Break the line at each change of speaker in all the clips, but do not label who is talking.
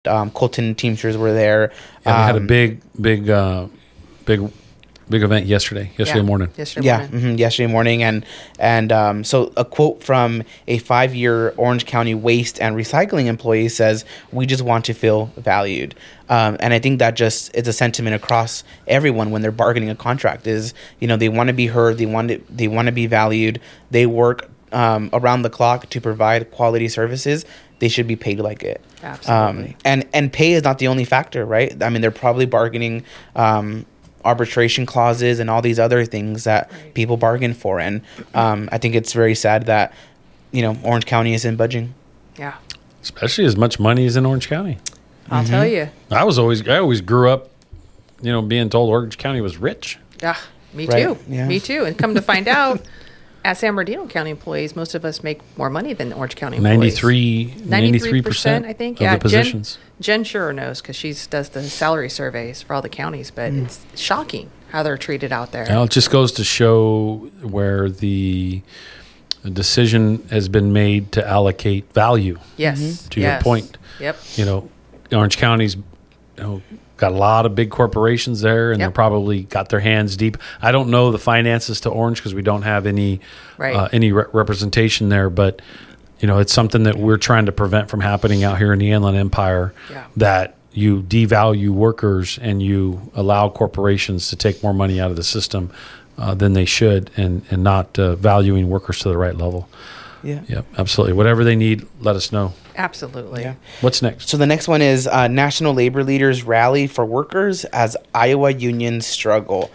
Colton Teamsters were there.
Yeah, we had a big event yesterday morning.
Yesterday morning, and so a quote from a 5-year Orange County waste and recycling employee says, "We just want to feel valued," and I think that just is a sentiment across everyone when they're bargaining a contract. Is they want to be heard, they want to be valued. They work around the clock to provide quality services. They should be paid like it.
Absolutely.
And pay is not the only factor, right? I mean, they're probably bargaining arbitration clauses and all these other things that people bargain for. And I think it's very sad that, Orange County isn't budging.
Yeah.
Especially as much money as in Orange County.
I'll tell you.
I always grew up, being told Orange County was rich.
Yeah, me
Right.
too.
Yeah.
Me too. And come to find out, as San Bernardino County employees, most of us make more money than Orange County employees.
93%,
I think.
of
Yeah,
the positions.
Jen sure knows because she does the salary surveys for all the counties, but it's shocking how they're treated out there.
Well, it just goes to show where the decision has been made to allocate value.
Yes.
To your point.
Yep.
Orange County's got a lot of big corporations there, and
Yep.
they're probably got their hands deep. I don't know the finances to Orange because we don't have any representation there, but it's something that we're trying to prevent from happening out here in the Inland Empire.
Yeah.
That you devalue workers and you allow corporations to take more money out of the system than they should, and not valuing workers to the right level.
Yeah.
Yep, absolutely. Whatever they need, let us know.
Absolutely.
Yeah.
What's next?
So the next one is National Labor Leaders Rally for Workers as Iowa Unions Struggle.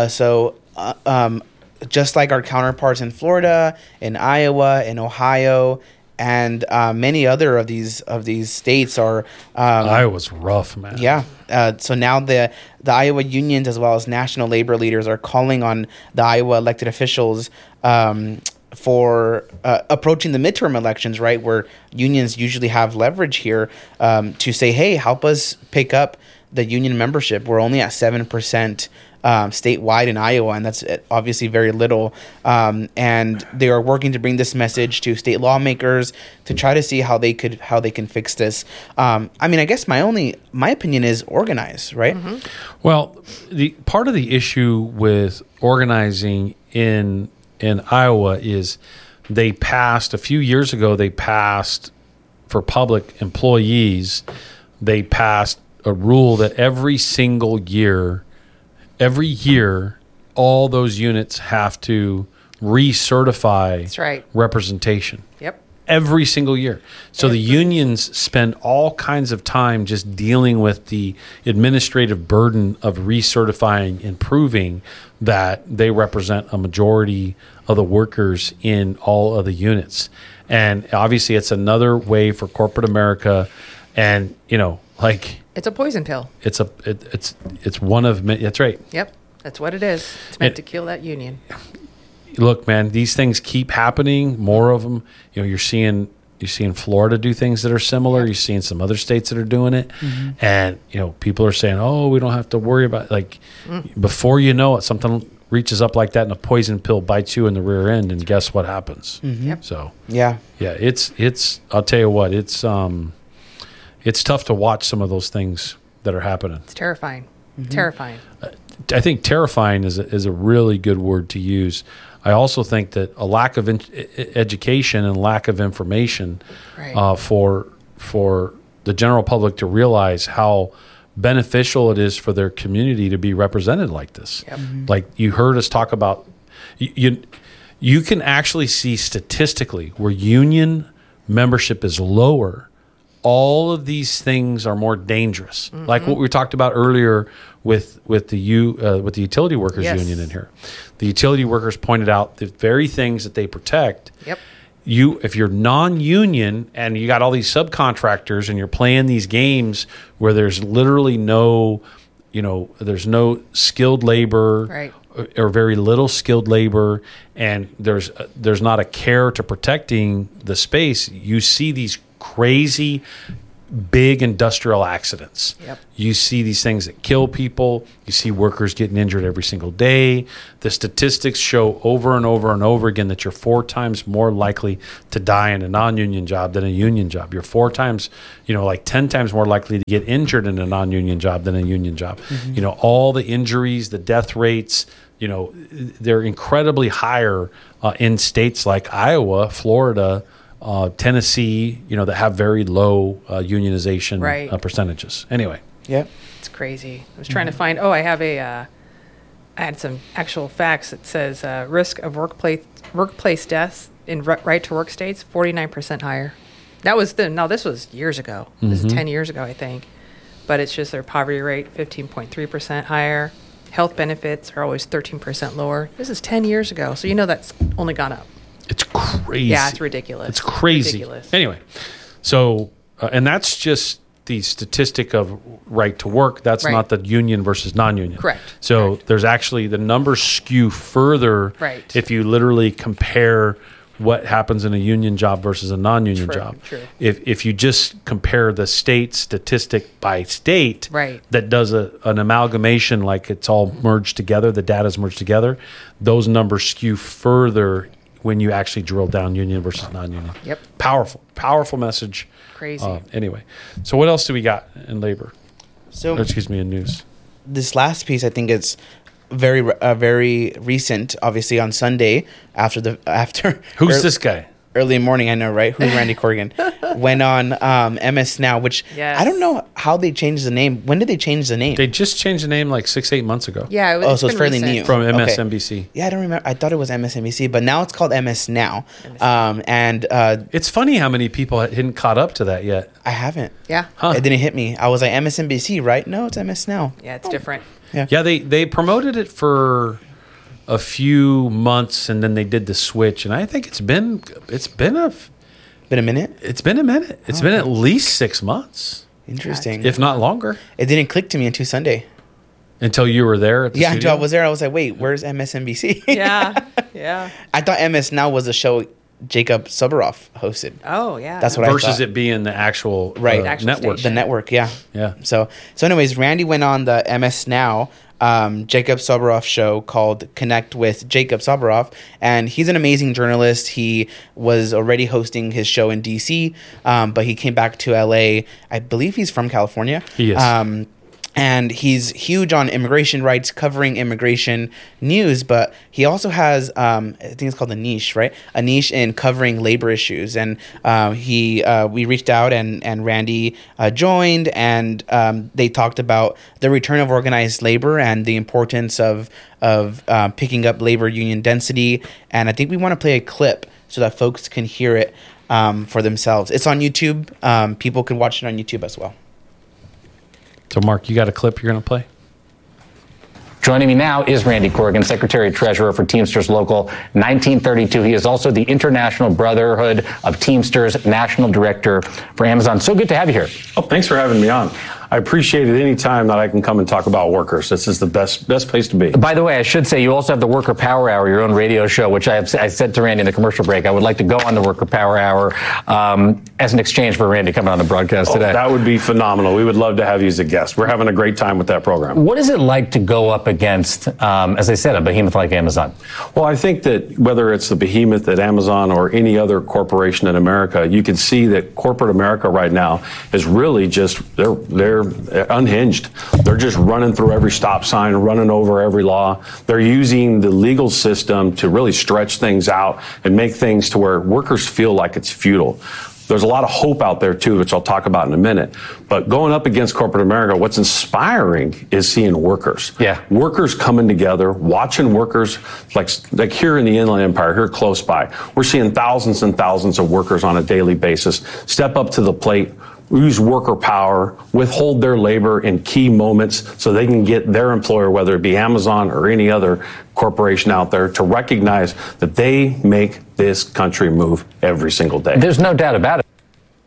Just like our counterparts in Florida, in Iowa, in Ohio, and many other of these states are.
Iowa's rough, man.
Yeah. So now the Iowa unions as well as national labor leaders are calling on the Iowa elected officials for approaching the midterm elections, right, where unions usually have leverage here, to say, hey, help us pick up the union membership. We're only at 7% statewide in Iowa, and that's obviously very little. And they are working to bring this message to state lawmakers to try to see how they can fix this. I guess my opinion is organize, right?
Mm-hmm.
Well, the part of the issue with organizing in Iowa is they passed a few years ago. They passed for public employees. They passed a rule that every year, all those units have to recertify
That's right.
representation.
Yep.
Every single year. So the unions spend all kinds of time just dealing with the administrative burden of recertifying and proving that they represent a majority of the workers in all of the units. And obviously it's another way for corporate America, and
It's a poison pill.
it's one of many. That's right.
Yep. That's what it is. It's meant to kill that union.
Look, man, these things keep happening. More of them. You're seeing Florida do things that are similar.
Yep.
You're seeing some other states that are doing it, and people are saying, "Oh, we don't have to worry about it." Before you know it, something reaches up like that, and a poison pill bites you in the rear end, and guess what happens?
Yep.
So
Yeah.
it's. I'll tell you what, it's tough to watch some of those things that are happening.
It's terrifying. Terrifying.
I think terrifying is a really good word to use. I also think that a lack of education and lack of information
Right.
for the general public to realize how beneficial it is for their community to be represented like this.
Yep.
Like you heard us talk about, you can actually see statistically where union membership is lower, all of these things are more dangerous. Like what we talked about earlier with the utility workers
Yes.
union in here. The utility workers pointed out the very things that they protect.
Yep.
If you're non-union and you got all these subcontractors and you're playing these games where there's literally there's no skilled labor,
Right.
or very little skilled labor, and there's not a care to protecting the space. You see these crazy big industrial accidents.
Yep.
You see these things that kill people. You see workers getting injured every single day. The statistics show over and over and over again that you're 4 times more likely to die in a non-union job than a union job. You're 4 times, like 10 times more likely to get injured in a non-union job than a union job. All the injuries, the death rates, they're incredibly higher in states like Iowa, Florida, Tennessee, that have very low unionization percentages. Anyway.
Yeah.
It's crazy. I was trying to find, I had some actual facts. It says risk of workplace deaths in right to work states, 49% higher. This was years ago. This is 10 years ago, I think. But it's just their poverty rate, 15.3% higher. Health benefits are always 13% lower. This is 10 years ago. So that's only gone up.
It's crazy.
Yeah, it's ridiculous.
It's crazy.
Ridiculous. Anyway,
so, and that's just the statistic of right to work. That's not the union versus non-union.
Correct.
So there's actually, the numbers skew further if you literally compare what happens in a union job versus a non-union job.
True.
If you just compare the state statistic by state, that does an amalgamation, like it's all merged together, the data's merged together, those numbers skew further when you actually drill down union versus non-union.
Yep.
Powerful message.
Crazy.
Anyway, so what else do we got in labor? In news.
This last piece, I think it's very recent. Obviously, on Sunday after.
Who's this guy?
Early morning, I know, right? Who's Randy Corrigan? Went on MS Now, which I don't know how they changed the name. When did they change the name?
They just changed the name like 6-8 months ago.
Yeah,
so it's fairly new.
From MSNBC.
Yeah, I don't remember. I thought it was MSNBC, but now it's called MS Now. And
it's funny how many people hadn't caught up to that yet.
I haven't.
Yeah.
It didn't hit me. I was like, MSNBC, right? No, it's MS Now.
Yeah, it's different.
Yeah, they promoted it for a few months, and then they did the switch, and I think it's been a
minute.
It's been a minute. It's been at least 6 months.
Interesting,
if not longer.
It didn't click to me until Sunday.
Until you were there at the studio?
Until I was there, I was like, wait, where's MSNBC?
Yeah.
I thought MS Now was a show Jacob Subaroff hosted.
Oh, yeah.
That's what I thought.
Versus it being the actual
actual
network.
station.
The network, yeah.
Yeah.
So anyways, Randy went on the MS Now Jacob Subaroff show called Connect with Jacob Subaroff, and he's an amazing journalist. He was already hosting his show in DC, but he came back to LA. I believe he's from California.
He is.
And he's huge on immigration rights, covering immigration news, but he also has, I think it's called a niche, right? A niche in covering labor issues. And we reached out and Randy joined, and they talked about the return of organized labor and the importance of picking up labor union density. And I think we want to play a clip so that folks can hear it for themselves. It's on YouTube. People can watch it on YouTube as well.
So, Mark, you got a clip you're going to play?
Joining me now is Randy Corrigan, Secretary-Treasurer for Teamsters Local 1932. He is also the International Brotherhood of Teamsters National Director for Amazon. So good to have you here.
Oh, thanks for having me on. I appreciate it any time that I can come and talk about workers. This is the best place to be.
By the way, I should say you also have the Worker Power Hour, your own radio show, which I said to Randy in the commercial break, I would like to go on the Worker Power Hour as an exchange for Randy coming on the broadcast today.
That would be phenomenal. We would love to have you as a guest. We're having a great time with that program.
What is it like to go up against, as I said, a behemoth like Amazon?
Well, I think that whether it's the behemoth at Amazon or any other corporation in America, you can see that corporate America right now is really just, they're unhinged. They're just running through every stop sign, running over every law. They're using the legal system to really stretch things out and make things to where workers feel like it's futile. There's a lot of hope out there, too, which I'll talk about in a minute. But going up against corporate America, what's inspiring is seeing workers.
Yeah.
Workers coming together, watching workers, like here in the Inland Empire, here close by. We're seeing thousands and thousands of workers on a daily basis step up to the plate, use worker power, withhold their labor in key moments so they can get their employer, whether it be Amazon or any other corporation out there, to recognize that they make this country move every single day.
There's no doubt about it.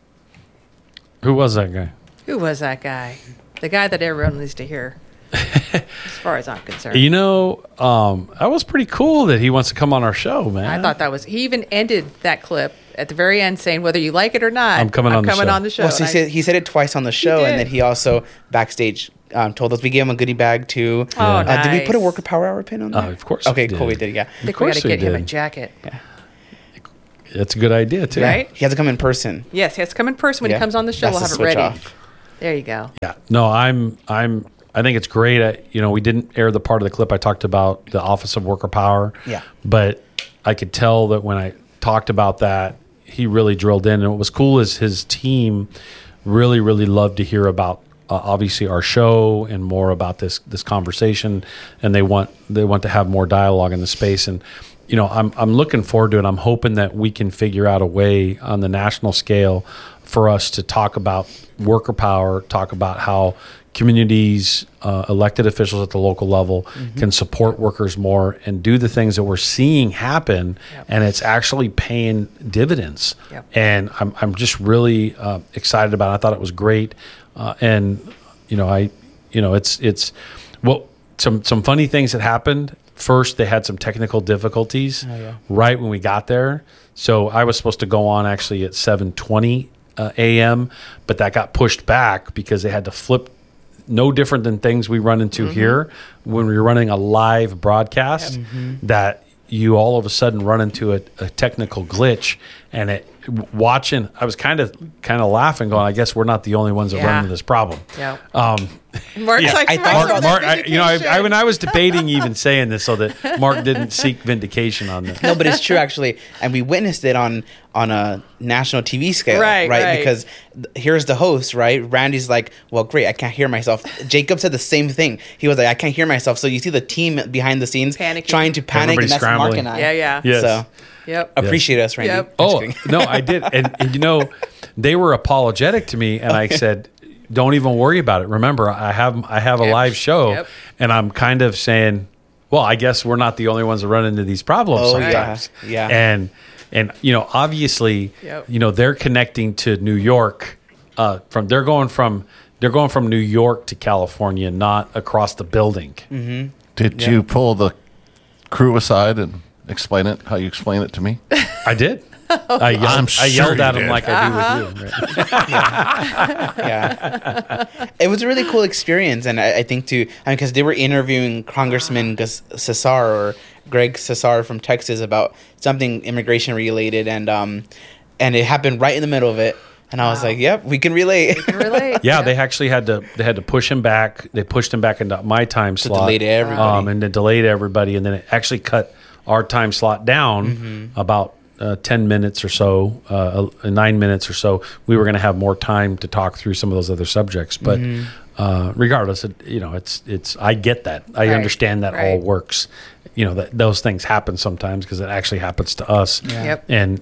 Who was that guy?
Who was that guy? The guy that everyone needs to hear, as far as I'm concerned.
You know, that was pretty cool that he wants to come on our show, man.
I thought that was, he even ended that clip at the very end saying, whether you like it or not,
I'm coming on the show.
show.
Well, so he said it twice on the show, and then he also backstage told us we gave him a goodie bag too.
Oh, nice.
Did we put a Worker Power Hour pin on there?
Of course.
Okay,
we
cool. We
did.
did. Yeah.
I think we got to get him a jacket.
That's a good idea too.
Right?
He has to come in person.
Yes, he has to come in person when he comes on the show.
That's
We'll
the
have it
switch
ready.
off.
There you go.
Yeah. No, I think it's great. We didn't air the part of the clip I talked about the Office of Worker Power.
Yeah.
But I could tell that when I talked about that, he really drilled in. And what was cool is his team really, really loved to hear about obviously our show and more about this conversation, and they want to have more dialogue in the space. And I'm looking forward to it. I'm hoping that we can figure out a way on the national scale for us to talk about worker power, talk about how communities, elected officials at the local level can support workers more and do the things that we're seeing happen, and it's actually paying dividends.
Yep.
And I'm just really excited about it. I thought it was great, and it's some funny things that happened. First, they had some technical difficulties right when we got there. So I was supposed to go on actually at 7:20 a.m., but that got pushed back because they had to flip. No different than things we run into here when we're running a live broadcast, that you all of a sudden run into a technical glitch, and I was kind of laughing, going, I guess we're not the only ones that run into this problem.
Yeah.
I
Mark's like,
thought-
Mark, I was debating even saying this so that Mark didn't seek vindication on this.
No, but it's true actually, and we witnessed it on a national TV scale,
Right.
Because here's the host, right? Randy's like, "Well, great, I can't hear myself." Jacob said the same thing. He was like, "I can't hear myself." So you see the team behind the scenes
Panicking.
trying to panic,
Everybody's
and that's Mark
scrambling.
and I.
Yeah.
Yes.
So
Yep.
appreciate us, Randy.
Yep.
Just
Oh,
kidding.
no, I did. And they were apologetic to me, and I said, don't even worry about it. Remember, I have a
Yep.
live show,
Yep.
and I'm kind of saying, well, I guess we're not the only ones that run into these problems
Oh,
sometimes.
yeah.
And obviously,
Yep.
they're connecting to New York. They're going from New York to California, not across the building.
Did you pull the crew aside and explain it how you explain it to me?
I did. I
sure
yelled
you
at him
did.
like I do with you. Right?
Yeah, it was a really cool experience, and I think because they were interviewing Congressman Cesar or Greg Cesar from Texas about something immigration related, and it happened right in the middle of it, and I was like, "Yep, we can relate."
Can relate.
Yeah, they actually had to push him back. They pushed him back into my time slot.
delayed everybody.
And it delayed everybody, and then it actually cut our time slot down about 10 minutes or so, 9 minutes or so. We were going to have more time to talk through some of those other subjects, but regardless, it's I get that. I
Right,
understand that all
right.
works. That those things happen sometimes because it actually happens to us.
Yep.
And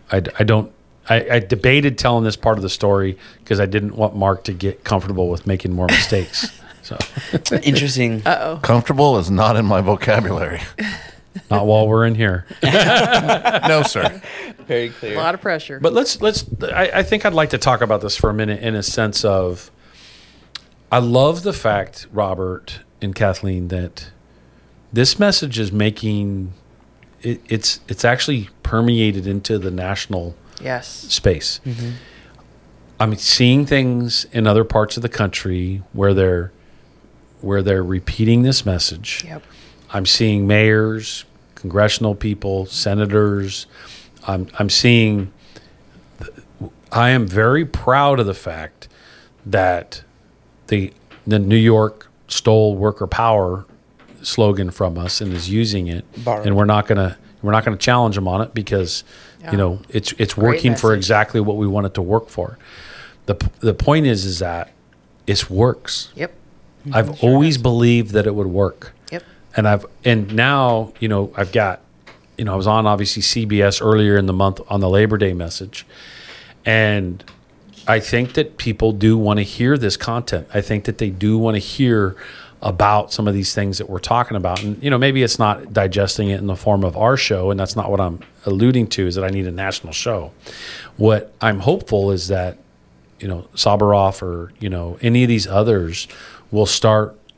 I debated telling this part of the story because I didn't want Mark to get comfortable with making more mistakes. So
Interesting.
Comfortable is not in my vocabulary.
not while we're in here.
No, sir.
Very
A
clear.
lot of pressure.
But I think I'd like to talk about this for a minute in a sense of, I love the fact, Robert and Kathleen, that this message is making it's actually permeated into the national
yes.
space. I'm seeing things in other parts of the country where they're repeating this message.
Yep.
I'm seeing mayors, congressional people, senators. I'm seeing. I am very proud of the fact that the New York stole worker power slogan from us and is using it,
Borrowed.
and we're not gonna challenge them on it because it's working for
message.
exactly what we want it to work for. The point is that it works.
Yep.
I've always believed that it would work.
Yep.
And now, I've got, I was on obviously CBS earlier in the month on the Labor Day message. And I think that people do want to hear this content. I think that they do want to hear about some of these things that we're talking about. And, maybe it's not digesting it in the form of our show. And that's not what I'm alluding to, is that I need a national show. What I'm hopeful is that, Sabaroff or, any of these others will start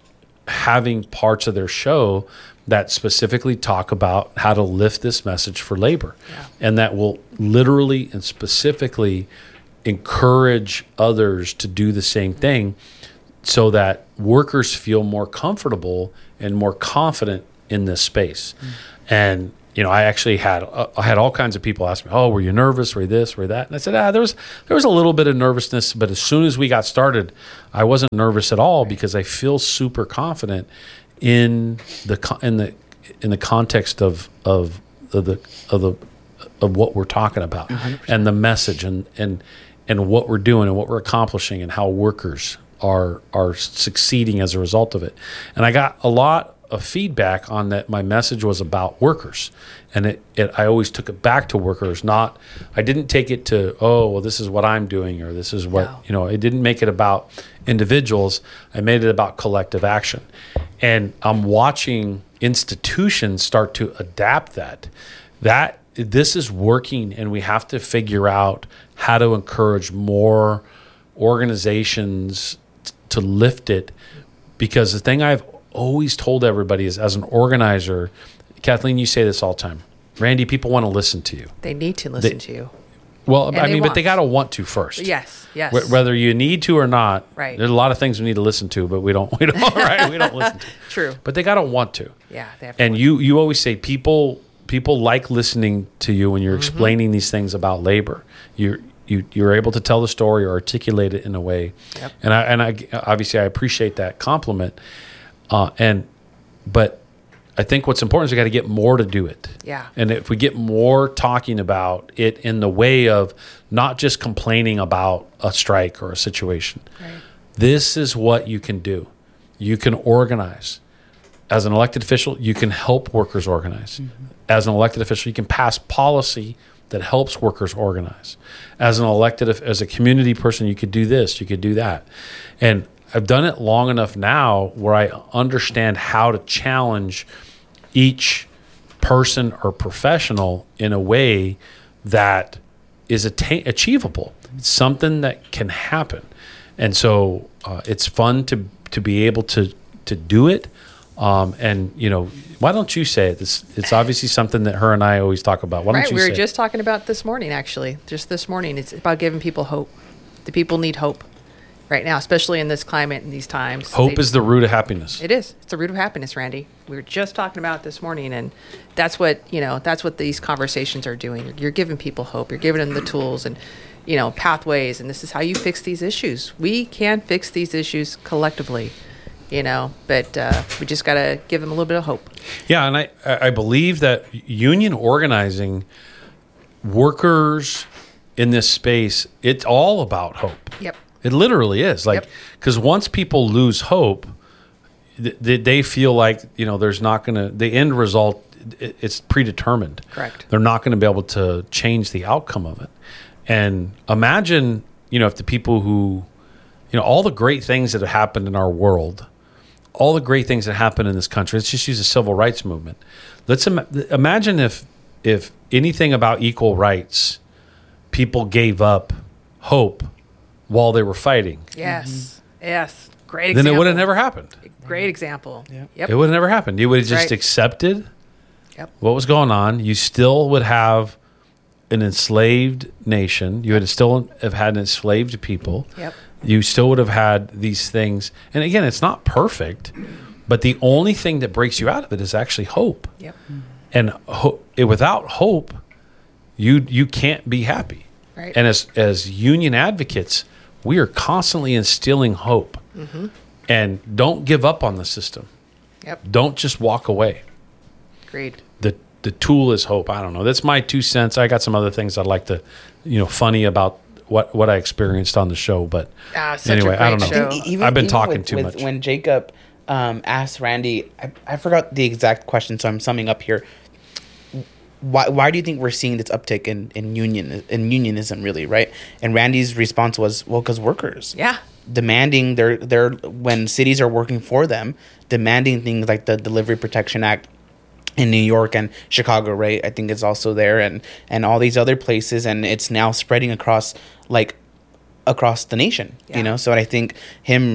having parts of their show that specifically talk about how to lift this message for labor, and that will literally and specifically encourage others to do the same thing, so that workers feel more comfortable and more confident in this space. And I actually had all kinds of people ask me, "Oh, were you nervous? Were you this? Were you that?" And I said, there was a little bit of nervousness, but as soon as we got started, I wasn't nervous at all, because I feel super confident in the context of what we're talking about, 100%. And the message and what we're doing and what we're accomplishing and how workers are succeeding as a result of it. And I got a lot of feedback on that. My message was about workers, and I always took it back to workers. I didn't take it to, this is what I'm doing, or this is what, I didn't make it about individuals. I made it about collective action. And I'm watching institutions start to adapt that this is working, and we have to figure out how to encourage more organizations to lift it. Because the thing I've always told everybody is, as an organizer, Kathleen, you say this all the time, Randy, people want to listen to you.
They need to listen to you.
Well, but they got to want to first.
Yes.
Whether you need to or not,
right.
There's a lot of things we need to listen to, but we don't right? We don't listen to.
True.
But they got to want to.
Yeah. They have to
and you always say people like listening to you when you're explaining these things about labor. You're able to tell the story or articulate it in a way. Yep. And I obviously I appreciate that compliment. But I think what's important is we got to get more to do it.
Yeah.
And if we get more talking about it in the way of not just complaining about a strike or a situation, right. This is what you can do. You can organize. As an elected official, you can help workers organize. Mm-hmm. As an elected official, you can pass policy that helps workers organize. As a community person, you could do this, you could do that. And I've done it long enough now where I understand how to challenge each person or professional in a way that is achievable. It's something that can happen. And so it's fun to be able to do it. And why don't you say it? It's obviously something that her and I always talk about. Why don't you say it?
We were just talking about this morning, actually. Just this morning. It's about giving people hope. The people need hope right now, especially in this climate and these times.
Hope is the root of happiness.
It is. It's the root of happiness, Randy. We were just talking about it this morning, and that's what these conversations are doing. You're giving people hope. You're giving them the tools and pathways, and this is how you fix these issues. We can fix these issues collectively. But we just got to give them a little bit of hope.
Yeah, and I believe that union organizing, workers in this space, it's all about hope.
Yep.
It literally is. Because once people lose hope, they feel like, there's not going to, the end result, it's predetermined.
Correct.
They're not going to be able to change the outcome of it. And imagine, if the people who, all the great things that have happened in our world, all the great things that happen in this country. Let's just use the civil rights movement. Let's imagine if anything about equal rights, people gave up hope while they were fighting.
Yes. Mm-hmm. Yes. Great example.
Then it would have never happened.
Great example. Yep.
It would have never happened. You would have just accepted what was going on. You still would have an enslaved nation. You would still have had enslaved people. Yep. You still would have had these things. And again, it's not perfect, but the only thing that breaks you out of it is actually hope.
Yep.
And without hope, you can't be happy.
Right.
And as union advocates, we are constantly instilling hope. Mm-hmm. And don't give up on the system.
Yep.
Don't just walk away.
Agreed.
The tool is hope. I don't know. That's my 2 cents. I got some other things I'd like to, funny about what I experienced on the show. But anyway, I don't know. I've been talking too much.
When Jacob asked Randy, I forgot the exact question, so I'm summing up here. Why do you think we're seeing this uptick in unionism, really, right? And Randy's response was, well, because workers.
Yeah.
Demanding their when cities are working for them, demanding things like the Delivery Protection Act in New York and Chicago, right? I think it's also there and all these other places, and it's now spreading across the nation, So I think him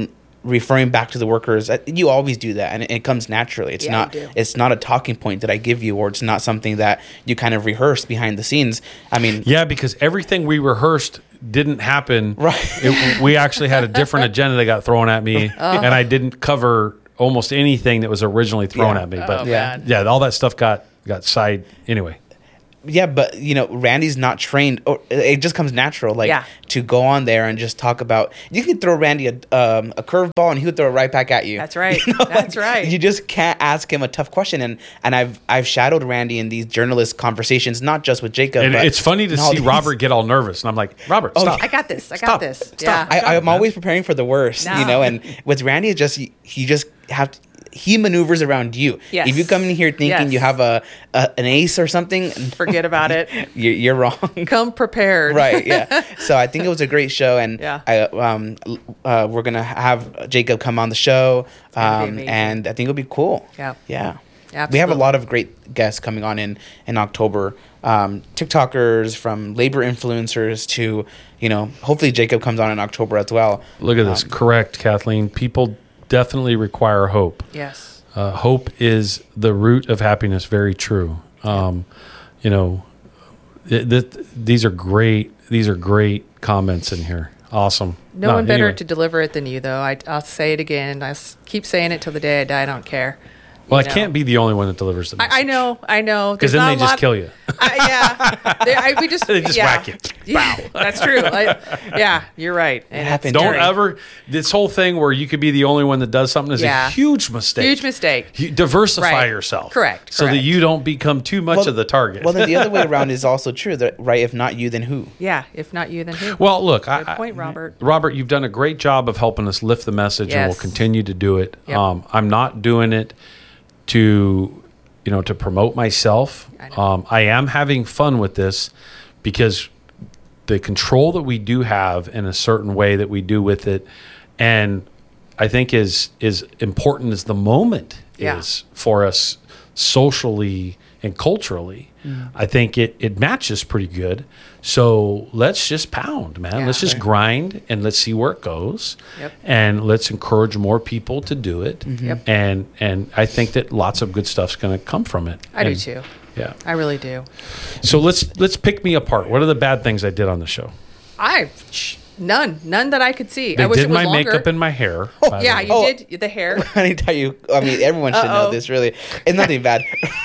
referring back to the workers. You always do that, and it comes naturally. It's
Yeah,
not
you do.
it's not a talking point that I give you, or it's not something that you kind of rehearse behind the scenes. I mean,
Yeah, because everything we rehearsed didn't happen.
Right.
We actually had a different agenda that got thrown at me, and I didn't cover almost anything that was originally thrown
Yeah.
at me. But
Yeah.
man.
yeah, all that stuff got side anyway.
yeah, but Randy's not trained. Or it just comes natural, like
Yeah.
to go on there and just talk about. You can throw Randy a curveball, and he would throw it right back at you.
That's right. That's right.
You just can't ask him a tough question, and I've shadowed Randy in these journalist conversations, not just with Jacob.
And
but
it's funny to
in all
see
these-
Robert get all nervous, and I'm like, Robert, stop.
I got this. I got
Stop.
this.
Stop.
Yeah.
I'm always preparing for the worst,
No.
And with Randy, it's just he just have to, he maneuvers around you.
Yes.
If you come in here thinking
Yes.
you have an ace or something,
Forget about it.
you're wrong.
Come prepared.
Right, yeah. So I think it was a great show, and
Yeah.
we're gonna have Jacob come on the show,
gonna be amazing.
and I think it'll be cool.
Yeah.
Yeah. We have a
Absolutely.
lot of great guests coming on in October. TikTokers, from labor influencers to, hopefully Jacob comes on in October as well.
Look at this. Correct, Kathleen. People definitely require hope.
Yes.
Hope is the root of happiness. Very true. These are great. These are great comments in here. Awesome.
No one better
anyway.
to deliver it than you, though. I'll say it again. Keep saying it till the day I die. I don't care.
Well,
You
I
know.
can't be the only one that delivers the message.
I know.
Because then they just kill you.
We just
They just whack you.
Yeah, that's true. You're right. And
happens.
it's
Don't
very-
ever. This whole thing where you could be the only one that does something is
Yeah.
a huge mistake.
Huge mistake.
You diversify
Right.
yourself.
Correct,
So that
correct.
you don't become too much of the target.
Well, then the other way around is also true. That right, if not you, then who?
Yeah. If not you, then who?
Well, look,
Good point, Robert.
Robert, you've done a great job of helping us lift the message, and we'll
Yes.
continue to do it.
Yep.
I'm not doing it to promote myself.
I know.
I am having fun with this because the control that we do have in a certain way that we do with it, and I think is important as the moment
Yeah.
is for us socially and culturally. I think it matches pretty good. So let's just pound, man.
Yeah.
Let's just grind and let's see where it goes.
Yep.
And let's encourage more people to do it.
Yep.
And I think that lots of good stuff's going to come from it.
I do
And-
too.
Yeah.
I really do.
So let's pick me apart. What are the bad things I did on the show?
None that I could see.
They
I wish
did
it was
my
longer.
makeup and my hair. by the
Yeah,
way.
you did the hair.
I need to tell you. I mean, everyone should know
Uh-oh.
this. Really, it's nothing bad.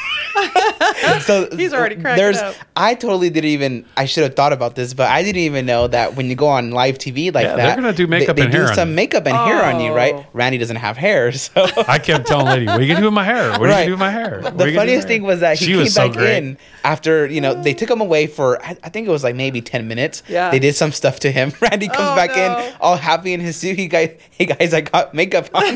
So
He's already cracking up.
I totally didn't even. I should have thought about this, but I didn't even know that when you go on live TV like
Yeah,
that,
they're gonna do makeup
they
and
do
hair on
some
you.
makeup and hair on you, right?
Oh.
Randy doesn't have hair, so.
I kept telling Lady, what are you going to do with my hair? What are you going
Right.
to do with my hair? What are
The
you gonna do
funniest
with my
thing
hair?"
was that he
She
came
was so
back
great.
in after, they took him away for, I think it was like maybe 10 minutes.
Yeah.
They did some stuff to him. Randy comes
Oh,
back
no.
in all happy in his suit. Hey guys, I got makeup on.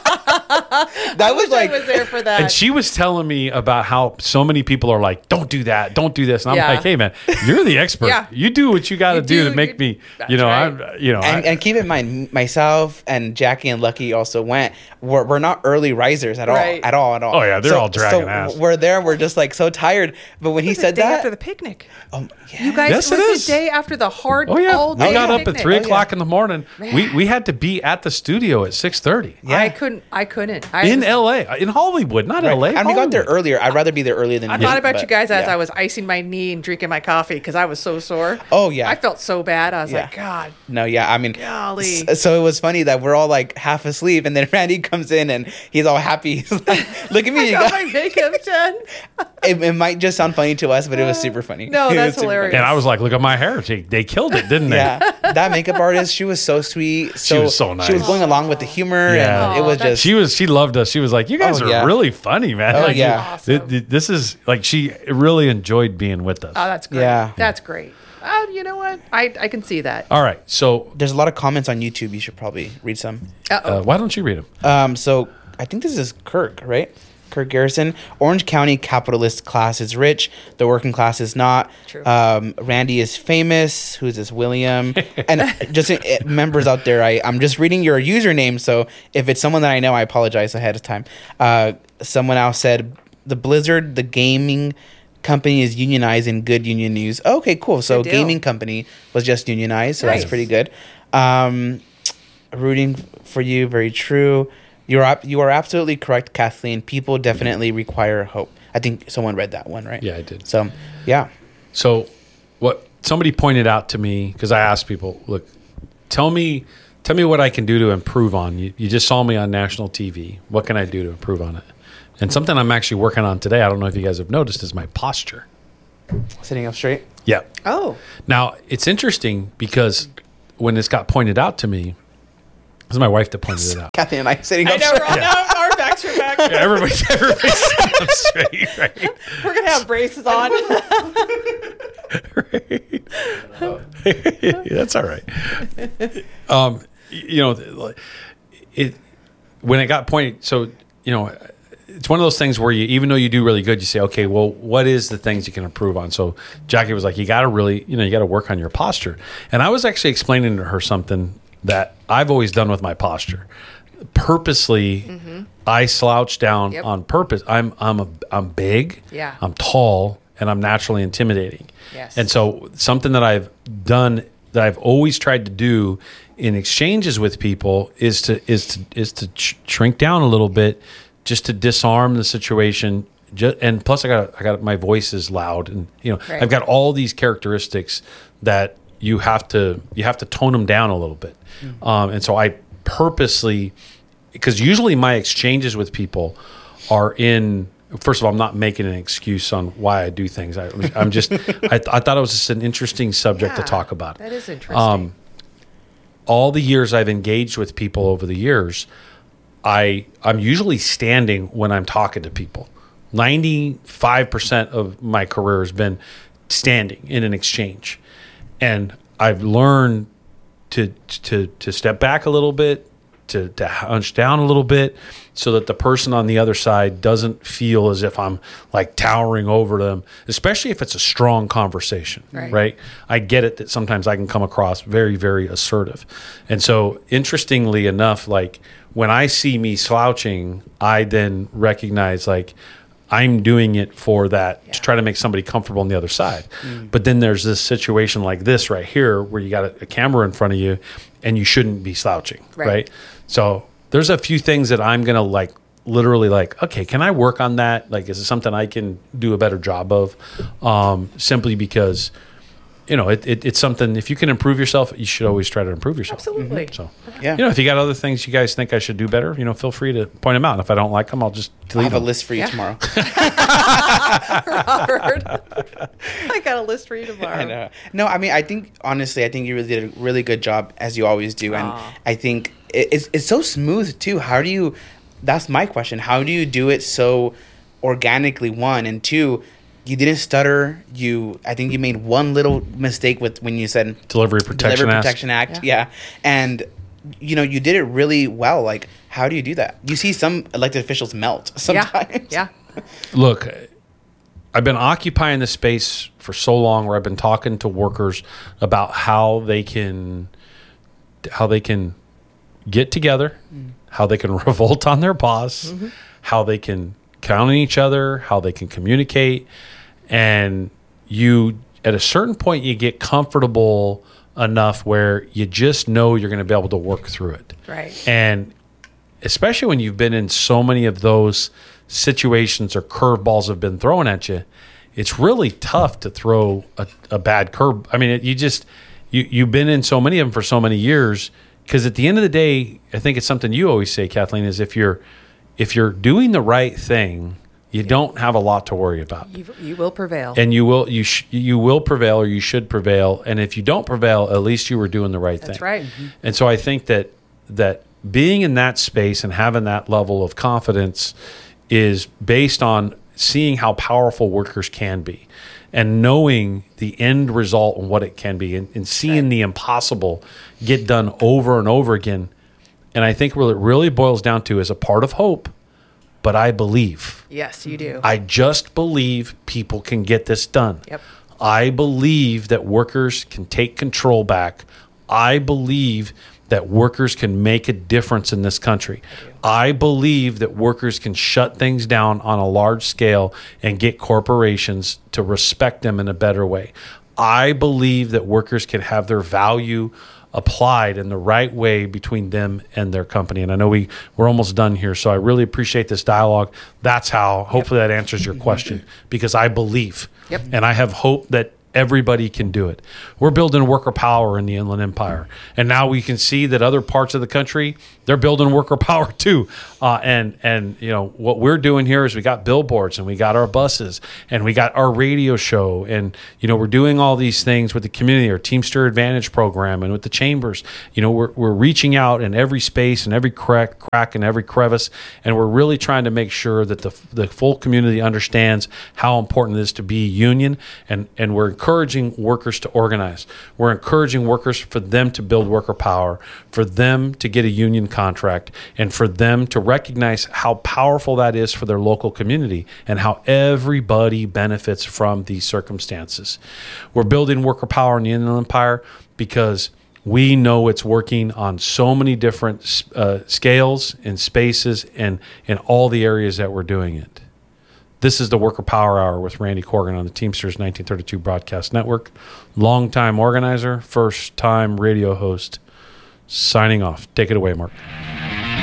That was
I
like,
was there for that.
And she was telling me about how so many people are like, don't do that, don't do this. And I'm
Yeah.
like, hey, man, you're the expert.
Yeah.
You do what you got to
You
do
do,
to make me,
that's
I'm,
right.
and keep in mind, myself and Jackie and Lucky also went. We're not early risers at all,
Right.
at all.
Oh, yeah, they're all dragging ass.
We're there. We're just like so tired. But when he said
day
that,
after the picnic.
yeah.
You guys,
Yes,
it
it
was
is.
the day after the hard
Oh yeah,
all day
we got up at
picnic.
3
Oh,
o'clock in the morning. We had to be at the studio at 6:30
Yeah.
I couldn't.
in LA, in Hollywood, not LA.
and we got there
Hollywood.
earlier. I'd rather be there earlier than
I
you,
thought about
but
you guys as
yeah.
I was icing my knee and drinking my coffee because I was so sore.
Oh, yeah.
I felt so bad. I was
Yeah.
like, God.
No, yeah, I mean,
Golly.
so it was funny that we're all like half asleep, and then Randy comes in and he's all happy. He's like, "Look at me,
I
you
got
guys."
my makeup done.
It might just sound funny to us, but it was super funny.
No,
It was
that's
super funny.
hilarious.
And I was like, look at my hair. They killed it, didn't they?
Yeah, that makeup artist, she was so sweet.
She was so
She was
nice.
going along with the humor,
Yeah.
and it was
Aw, that's-
just.
She loved us. She was like, you guys
Oh,
are
yeah.
really funny, man.
Oh,
Like,
yeah.
Awesome.
This is like, she really enjoyed being with us.
Oh, that's great.
Yeah.
That's great. You know what? I can see that.
All right. So
There's a lot of comments on YouTube. You should probably read some.
why don't you read them?
So I think this is Kirk, right? Kirk Garrison. Orange County capitalist class is rich. The working class is not.
True.
Randy is famous. Who's this? William. And just members out there, I'm just reading your username. So if it's someone that I know, I apologize ahead of time. Someone else said the Blizzard, the gaming company, is unionized in good union news. Okay, cool. So
Good deal.
gaming company was just unionized. So
Nice.
that's pretty good. Rooting for you. Very true. You are absolutely correct, Kathleen. People definitely require hope. I think someone read that one, right?
Yeah, I did.
So, yeah.
So what somebody pointed out to me, because I asked people, look, tell me what I can do to improve on. You just saw me on national TV. What can I do to improve on it? And something I'm actually working on today, I don't know if you guys have noticed, is my posture.
Sitting up straight.
Yeah.
Oh.
Now, it's interesting because when this got pointed out to me, it was my wife that pointed it out.
Kathy and I sitting
I
up
know,
straight.
we're all, our backs are back.
Yeah, everybody's sitting up straight, right?
We're going to have braces on.
Yeah, that's all right. When it got pointed, so it's one of those things where even though you do really good, you say, okay, well, what is the things you can improve on? So Jackie was like, you got to work on your posture. And I was actually explaining to her something that I've always done with my posture. Purposely, I slouch down on purpose. I'm big, I'm tall, and I'm naturally intimidating.
Yes.
And so something that I've done that I've always tried to do in exchanges with people is to shrink down a little bit, just to disarm the situation. And plus, I got my voice is loud, and
Right.
I've got all these characteristics that you have to tone them down a little bit. And so I purposely, because usually my exchanges with people are in. First of all, I'm not making an excuse on why I do things. I'm just. I thought it was just an interesting subject to talk about.
That is interesting.
All the years I've engaged with people over the years, I'm usually standing when I'm talking to people. 95% of my career has been standing in an exchange, and I've learned to step back a little bit, to hunch down a little bit, so that the person on the other side doesn't feel as if I'm like towering over them, especially if it's a strong conversation, right? I get it that sometimes I can come across very, very assertive. And so interestingly enough, like when I see me slouching, I then recognize like I'm doing it for that, to try to make somebody comfortable on the other side. But then there's this situation like this right here where you got a camera in front of you and you shouldn't be slouching, right? So there's a few things that I'm going to like literally like, okay, can I work on that? Like, is it something I can do a better job of? Simply because, it's something, if you can improve yourself, you should always try to improve yourself.
Absolutely.
So,
Yeah.
if you got other things you guys think I should do better, feel free to point them out. And if I don't like them, I'll just
I
delete
have
them.
a list for you tomorrow.
Robert, I got a list for you tomorrow.
I know. No, I mean, I think you really did a really good job, as you always do. And I think it's so smooth too. That's my question. How do you do it so organically, one, and two, you didn't stutter. I think you made one little mistake when you said
Delivery Protection
Act. Yeah. And you did it really well. Like, how do you do that? You see some elected officials melt sometimes.
Yeah.
Look, I've been occupying this space for so long where I've been talking to workers about how they can get together, how they can revolt on their boss, how they can count on each other, how they can communicate. And at a certain point, you get comfortable enough where you just know you're going to be able to work through it.
Right.
And especially when you've been in so many of those situations or curveballs have been thrown at you, it's really tough to throw a bad curve. I mean, you've been in so many of them for so many years, because at the end of the day, I think it's something you always say, Kathleen, is if you're doing the right thing, you don't have a lot to worry about.
You will prevail.
And you will prevail, or you should prevail. And if you don't prevail, at least you were doing the right thing.
That's right.
And so I think that being in that space and having that level of confidence is based on seeing how powerful workers can be and knowing the end result and what it can be, and seeing the impossible get done over and over again. And I think what it really boils down to is a part of hope, but I believe.
Yes, you do.
I just believe people can get this done.
Yep.
I believe that workers can take control back. I believe that workers can make a difference in this country. I believe that workers can shut things down on a large scale and get corporations to respect them in a better way. I believe that workers can have their value applied in the right way between them and their company. And I know we're almost done here, so I really appreciate this dialogue. That's how, hopefully that answers your question, because I believe and I have hope that everybody can do it. We're building worker power in the Inland Empire. And now we can see that other parts of the country, they're building worker power too. And you know, what we're doing here is we got billboards and we got our buses and we got our radio show. And, you know, we're doing all these things with the community, our Teamster Advantage program, and with the chambers. You know, we're reaching out in every space and every crack and every crevice. And we're really trying to make sure that the full community understands how important it is to be union. And we're encouraging workers to organize. We're encouraging workers for them to build worker power, for them to get a union contract, and for them to recognize how powerful that is for their local community and how everybody benefits from these circumstances. We're building worker power in the Inland Empire because we know it's working on so many different scales and spaces and in all the areas that we're doing it. This is the Worker Power Hour with Randy Corrigan on the Teamsters 1932 Broadcast Network. Longtime organizer, first-time radio host. Signing off. Take it away, Mark.